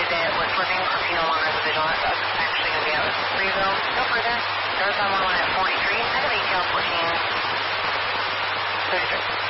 that was slipping or if you no longer have a visual. That's actually going to be out. Where you go? No further. There's on 11 at 43. Head of ATL 14. 33.